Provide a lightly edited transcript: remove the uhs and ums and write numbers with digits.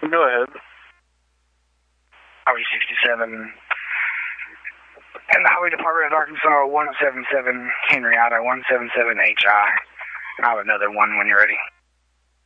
Go ahead. RE67. And the Highway Department of Arkansas, 177 Henrietta, 177 HI. And I'll have another one when you're ready.